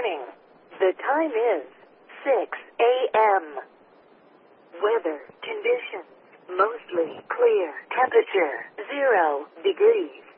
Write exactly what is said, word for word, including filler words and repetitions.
morning. The time is six a.m. Weather conditions, mostly clear. Temperature, zero degrees.